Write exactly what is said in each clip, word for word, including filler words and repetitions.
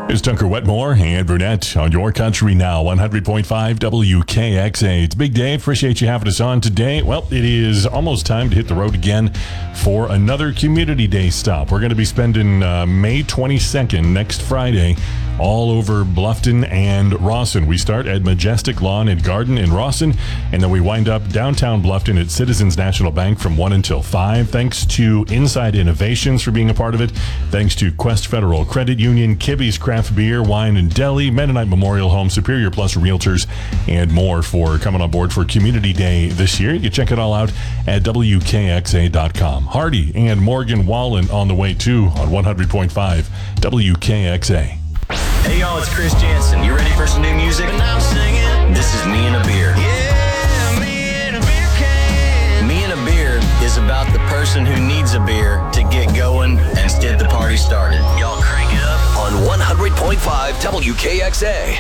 It's Dunker Wetmore and Burnett on your country now, one hundred point five W K X A. It's Big Dave. Appreciate you having us on today. Well, it is almost time to hit the road again for another Community Day stop. We're going to be spending uh, May twenty-second, next Friday, all over Bluffton and Rawson. We start at Majestic Lawn and Garden in Rawson, and then we wind up downtown Bluffton at Citizens National Bank from one until five. Thanks to Inside Innovations for being a part of it. Thanks to Quest Federal Credit Union, Kibby's Craft Beer, Wine and Deli, Mennonite Memorial Home, Superior Plus Realtors, and more for coming on board for Community Day this year. You can check it all out at W K X A dot com. Hardy and Morgan Wallen on the way too on one hundred point five W K X A. Hey y'all, it's Chris Jansen. You ready for some new music? And I'm singing. This is Me and a Beer. Yeah, Me and a Beer can. Me and a Beer is about the person who needs a beer to get going and get the party started. Y'all crank it up on one hundred point five W K X A.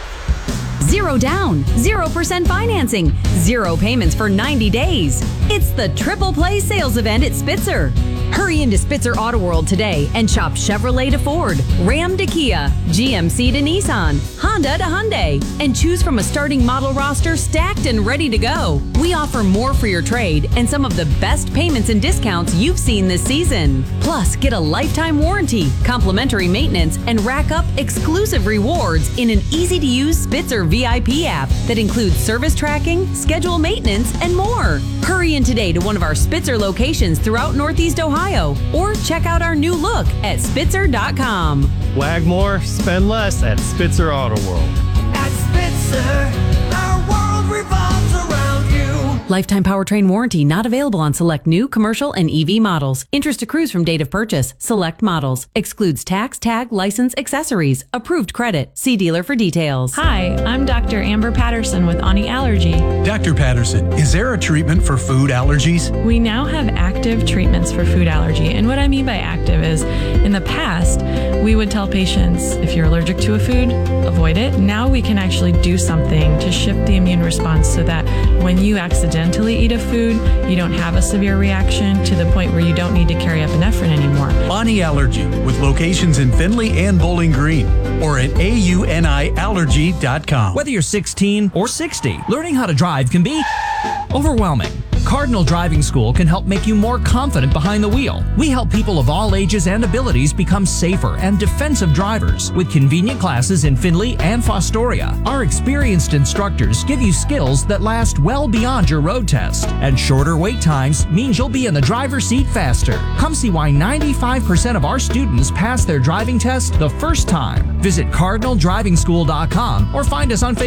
Zero down, zero percent financing, zero payments for ninety days. It's the Triple Play sales event at Spitzer. Hurry into Spitzer Auto World today and shop Chevrolet to Ford, Ram to Kia, G M C to Nissan, Honda to Hyundai, and choose from a starting model roster stacked and ready to go. We offer more for your trade and some of the best payments and discounts you've seen this season. Plus, get a lifetime warranty, complimentary maintenance, and rack up exclusive rewards in an easy-to-use Spitzer V I P app that includes service tracking, schedule maintenance, and more. Hurry in today to one of our Spitzer locations throughout Northeast Ohio, or check out our new look at Spitzer dot com. Wag more, spend less at Spitzer Auto World. At Spitzer, our world revolves around you. Lifetime powertrain warranty not available on select new, commercial, and E V models. Interest accrues from date of purchase. Select models. Excludes tax, tag, license, accessories. Approved credit. See dealer for details. Hi, I'm Doctor Amber Patterson with Ani Allergy. Doctor Patterson, is there a treatment for food allergies? We now have active treatments for food allergy. And what I mean by active is, in the past, we would tell patients, if you're allergic to a food, avoid it. Now we can actually do something to shift the immune response so that when you accidentally eat a food, you don't have a severe reaction to the point where you don't need to carry epinephrine anymore. Ani Allergy, with locations in Findlay and Bowling Green, or at A U N I allergy dot com. Whether you're sixteen or sixty, learning how to drive can be overwhelming. Cardinal Driving School can help make you more confident behind the wheel. We help people of all ages and abilities become safer and defensive drivers with convenient classes in Findlay and Fostoria. Our experienced instructors give you skills that last well beyond your road test, and shorter wait times means you'll be in the driver's seat faster. Come see why ninety-five percent of our students pass their driving test the first time. Visit Cardinal Driving School dot com or find us on Facebook.